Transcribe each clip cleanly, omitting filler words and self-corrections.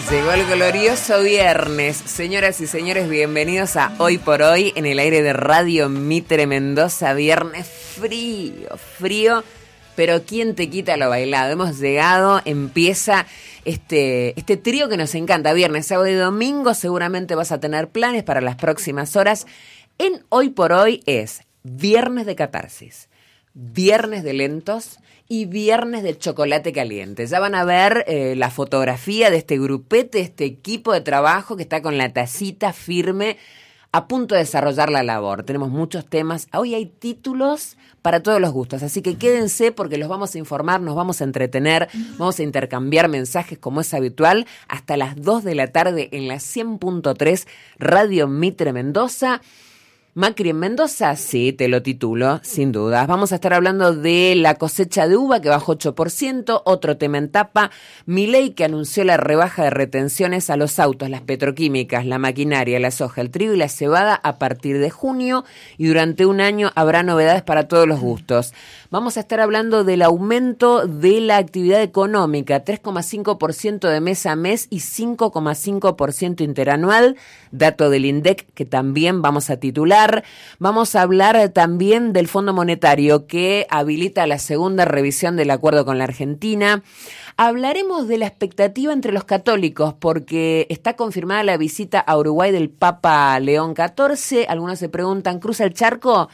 Llegó el glorioso viernes. Señoras y señores, bienvenidos a Hoy por Hoy en el aire de Radio Mitre Mendoza. Viernes frío, pero ¿quién te quita lo bailado? Hemos llegado, empieza este trío que nos encanta. Viernes, sábado y domingo seguramente vas a tener planes para las próximas horas. En Hoy por Hoy es viernes de catarsis, viernes de lentos y viernes de chocolate caliente. Ya van a ver la fotografía de este grupete, este equipo de trabajo que está con la tacita firme a punto de desarrollar la labor. Tenemos muchos temas. Hoy hay títulos para todos los gustos, así que quédense porque los vamos a informar, nos vamos a entretener, vamos a intercambiar mensajes como es habitual hasta las 2 de la tarde en la 100.3 Radio Mitre Mendoza. Macri en Mendoza, sí, te lo titulo, sin dudas. Vamos a estar hablando de la cosecha de uva que bajó 8%, otro tema en tapa, Milei que anunció la rebaja de retenciones a los autos, las petroquímicas, la maquinaria, la soja, el trigo y la cebada a partir de junio y durante un año habrá novedades para todos los gustos. Vamos a estar hablando del aumento de la actividad económica, 3,5% de mes a mes y 5,5% interanual, dato del INDEC que también vamos a titular. Vamos a hablar también del Fondo Monetario que habilita la segunda revisión del acuerdo con la Argentina. Hablaremos de la expectativa entre los católicos porque está confirmada la visita a Uruguay del Papa León XIV. Algunos se preguntan, ¿cruza el charco?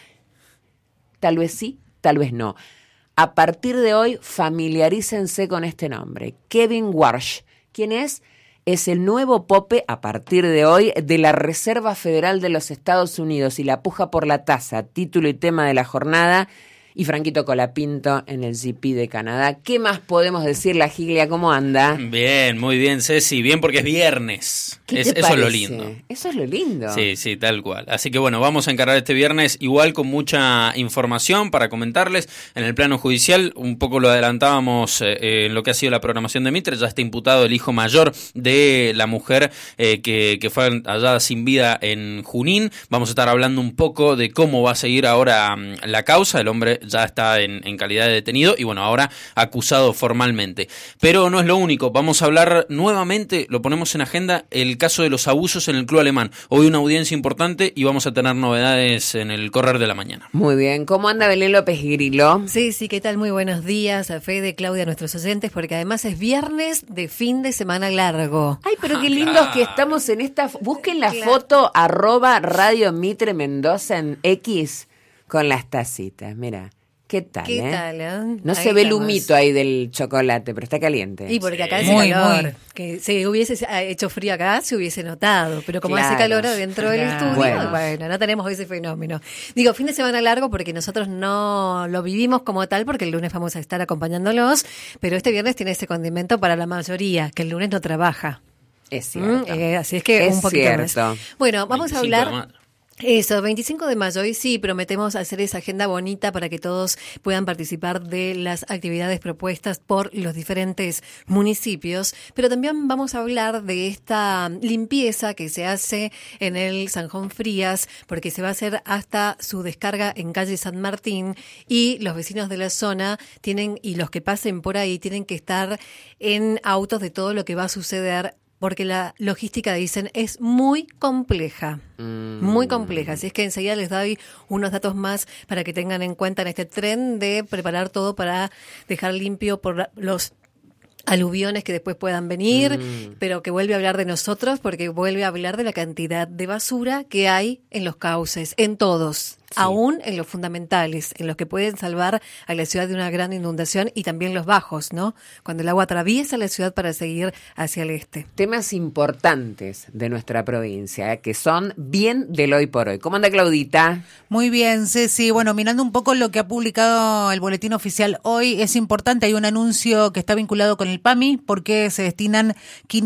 Tal vez sí, tal vez no. A partir de hoy, familiarícense con este nombre, Kevin Warsh. ¿Quién es? Es el nuevo pope, a partir de hoy, de la Reserva Federal de los Estados Unidos y la puja por la tasa, título y tema de la jornada, y Franquito Colapinto en el GP de Canadá. ¿Qué más podemos decir, la Giglia? ¿Cómo anda? Bien, muy bien, Ceci. Bien porque es viernes. Eso es lo lindo. Eso es lo lindo. Sí, tal cual. Así que bueno, vamos a encarar este viernes igual con mucha información para comentarles. En el plano judicial, un poco lo adelantábamos en lo que ha sido la programación de Mitre. Ya está imputado el hijo mayor de la mujer que fue hallada sin vida en Junín. Vamos a estar hablando un poco de cómo va a seguir ahora la causa. El hombre ya está en calidad de detenido y bueno, ahora acusado formalmente. Pero no es lo único, vamos a hablar nuevamente, lo ponemos en agenda, el caso de los abusos en el club alemán. Hoy una audiencia importante y vamos a tener novedades en el correr de la mañana. Muy bien, ¿cómo anda Belén López Grillo? Sí, ¿qué tal? Muy buenos días a Fede, Claudia, a nuestros oyentes, porque además es viernes de fin de semana largo. Ay, pero qué lindos que estamos en esta... Busquen la foto @Radio Mitre Mendoza en X con las tacitas, mira. ¿Qué tal, ¿Qué tal, eh? No ahí se ve el estamos. humito ahí del chocolate, pero está caliente. Y porque acá Sí. hace Muy, calor. Que si hubiese hecho frío acá, se hubiese notado. Pero como Claro. hace calor adentro del estudio, Bueno. no tenemos ese fenómeno. Digo, fin de semana largo porque nosotros no lo vivimos como tal, porque el lunes vamos a estar acompañándolos, pero este viernes tiene ese condimento para la mayoría, que el lunes no trabaja. Es cierto. Así es que Es un poquito cierto. más. Bueno, vamos a 25 de hablar... mayo. Eso, 25 de mayo, y sí, prometemos hacer esa agenda bonita para que todos puedan participar de las actividades propuestas por los diferentes municipios, pero también vamos a hablar de esta limpieza que se hace en el Sanjón Frías, porque se va a hacer hasta su descarga en calle San Martín y los vecinos de la zona tienen, y los que pasen por ahí, tienen que estar en autos de todo lo que va a suceder, porque la logística, dicen, es muy compleja. Muy compleja. Así es que enseguida les doy unos datos más para que tengan en cuenta en este tren de preparar todo para dejar limpio por los aluviones que después puedan venir, pero que vuelve a hablar de nosotros porque vuelve a hablar de la cantidad de basura que hay en los cauces, en todos. Sí. Aún en los fundamentales, en los que pueden salvar a la ciudad de una gran inundación y también los bajos, ¿no? Cuando el agua atraviesa la ciudad para seguir hacia el este. Temas importantes de nuestra provincia, que son bien del hoy por hoy. ¿Cómo anda Claudita? Muy bien, Ceci. Bueno, mirando un poco lo que ha publicado el Boletín Oficial hoy, es importante, hay un anuncio que está vinculado con el PAMI, porque se destinan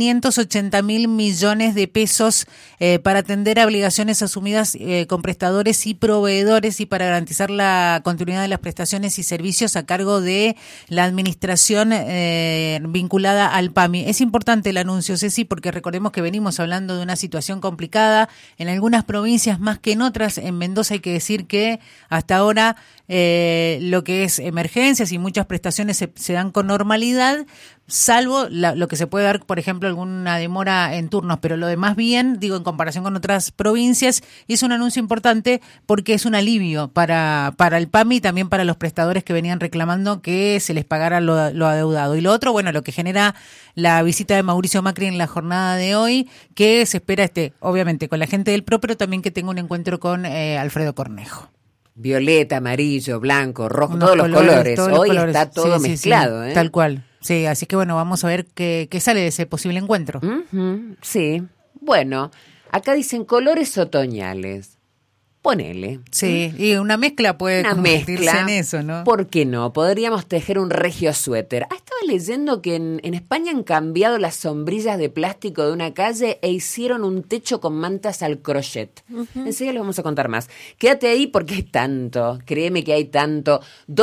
580.000 millones de pesos para atender a obligaciones asumidas con prestadores y proveedores y para garantizar la continuidad de las prestaciones y servicios a cargo de la administración vinculada al PAMI. Es importante el anuncio, Ceci, porque recordemos que venimos hablando de una situación complicada en algunas provincias más que en otras. En Mendoza hay que decir que hasta ahora lo que es emergencias y muchas prestaciones se dan con normalidad, salvo lo que se puede dar, por ejemplo, alguna demora en turnos, pero lo demás bien, digo, en comparación con otras provincias, y es un anuncio importante porque es un alivio para el PAMI y también para los prestadores que venían reclamando que se les pagara lo adeudado. Y lo otro, bueno, lo que genera la visita de Mauricio Macri en la jornada de hoy, que se espera obviamente con la gente del PRO, pero también que tenga un encuentro con Alfredo Cornejo. Violeta, amarillo, blanco, rojo, todos los colores. Hoy está todo mezclado. Sí, tal cual. Sí, así que bueno, vamos a ver qué sale de ese posible encuentro. Sí. Bueno, acá dicen colores otoñales. Ponele. Sí, y una mezcla puede convertirse en eso, ¿no? ¿Por qué no? Podríamos tejer un regio suéter. Estaba leyendo que en España han cambiado las sombrillas de plástico de una calle e hicieron un techo con mantas al crochet. Enseguida les vamos a contar más. Quédate ahí porque hay tanto. Créeme que hay tanto.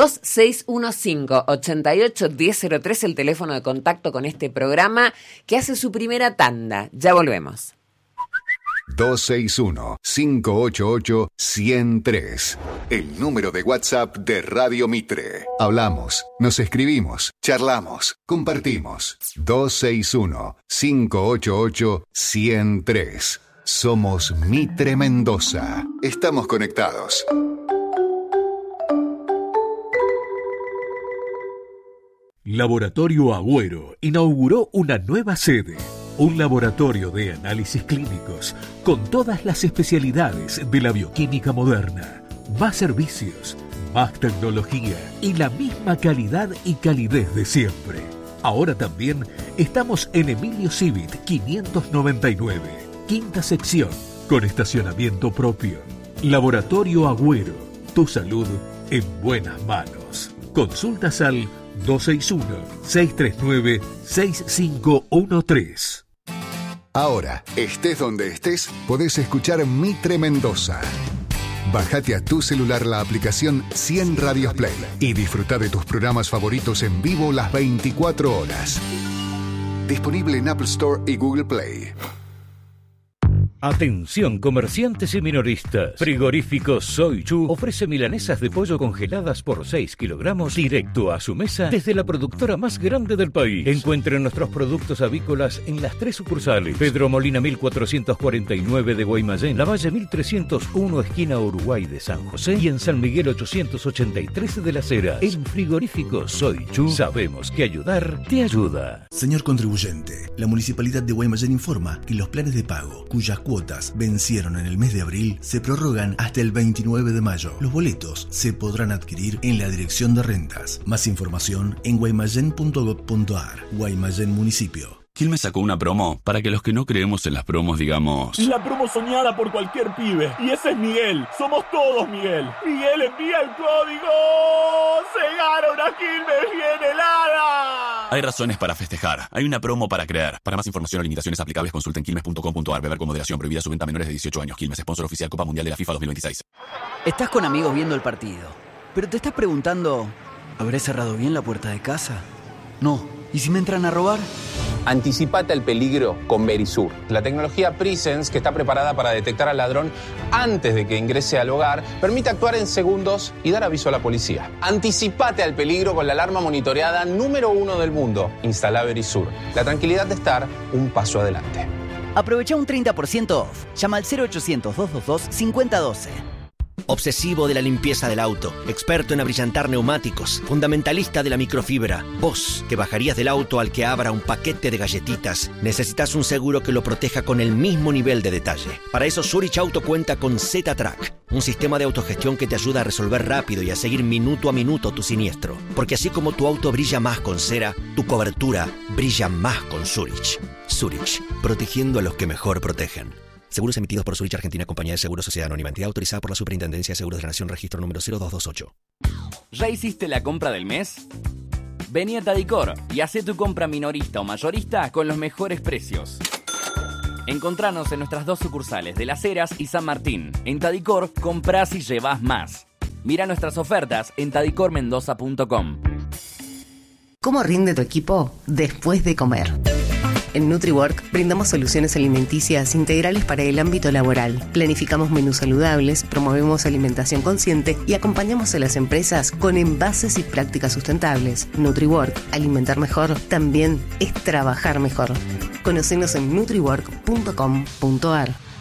2615-88-1003, el teléfono de contacto con este programa que hace su primera tanda. Ya volvemos. 261-588-103. El número de WhatsApp de Radio Mitre. Hablamos, nos escribimos, charlamos, compartimos. 261-588-103. Somos Mitre Mendoza. Estamos conectados. Laboratorio Agüero inauguró una nueva sede. Un laboratorio de análisis clínicos con todas las especialidades de la bioquímica moderna. Más servicios, más tecnología y la misma calidad y calidez de siempre. Ahora también estamos en Emilio Civit 599, quinta sección, con estacionamiento propio. Laboratorio Agüero, tu salud en buenas manos. Consultas al 261-639-6513. Ahora, estés donde estés, podés escuchar Mitre Mendoza. Bájate a tu celular la aplicación 100 Radios Play y disfruta de tus programas favoritos en vivo las 24 horas. Disponible en Apple Store y Google Play. Atención comerciantes y minoristas. Frigorífico Soy Chu ofrece milanesas de pollo congeladas por 6 kilogramos directo a su mesa desde la productora más grande del país. Encuentren nuestros productos avícolas en las 3 sucursales: Pedro Molina 1449 de Guaymallén, Lavalle 1301 esquina Uruguay de San José y en San Miguel 883 de Las Heras. En Frigorífico Soy Chu sabemos que ayudar te ayuda. Señor contribuyente, la Municipalidad de Guaymallén informa que los planes de pago cuyas cuotas vencieron en el mes de abril se prorrogan hasta el 29 de mayo. Los boletos se podrán adquirir en la Dirección de Rentas. Más información en guaymallén.gov.ar. Guaymallén Municipio. Quilmes sacó una promo para que los que no creemos en las promos digamos: la promo soñada por cualquier pibe. Y ese es Miguel. Somos todos Miguel. Miguel envía el código. ¡Se gana una Quilmes bien helada! Hay razones para festejar. Hay una promo para creer. Para más información o limitaciones aplicables, consulten quilmes.com.ar. Beber con moderación. Prohibida su venta a menores de 18 años. Quilmes, sponsor oficial Copa Mundial de la FIFA 2026. Estás con amigos viendo el partido, pero te estás preguntando: ¿habré cerrado bien la puerta de casa? No. ¿Y si me entran a robar? Anticipate al peligro con Verisur, la tecnología Presence que está preparada para detectar al ladrón antes de que ingrese al hogar, permite actuar en segundos y dar aviso a la policía. Anticipate al peligro con la alarma monitoreada número 1 del mundo. Instala Verisur, la tranquilidad de estar un paso adelante. Aprovecha un 30% off. Llama al 0800-222-5012. Obsesivo de la limpieza del auto, experto en abrillantar neumáticos, fundamentalista de la microfibra. Vos, que bajarías del auto al que abra un paquete de galletitas, necesitas un seguro que lo proteja con el mismo nivel de detalle. Para eso Zurich Auto cuenta con Z-Track, un sistema de autogestión que te ayuda a resolver rápido y a seguir minuto a minuto tu siniestro. Porque así como tu auto brilla más con cera, tu cobertura brilla más con Zurich. Zurich, protegiendo a los que mejor protegen. Seguros emitidos por Zurich Argentina, Compañía de Seguros Sociedad Anónima, entidad autorizada por la Superintendencia de Seguros de la Nación, registro número 0228. ¿Ya hiciste la compra del mes? Vení a Tadicor y hacé tu compra minorista o mayorista con los mejores precios. Encontranos en nuestras 2 sucursales de Las Heras y San Martín. En Tadicor, comprás y llevás más. Mira nuestras ofertas en tadicormendoza.com. ¿Cómo rinde tu equipo después de comer? En NutriWork brindamos soluciones alimenticias integrales para el ámbito laboral. Planificamos menús saludables, promovemos alimentación consciente y acompañamos a las empresas con envases y prácticas sustentables. NutriWork, alimentar mejor, también es trabajar mejor. Conocenos en nutriwork.com.ar.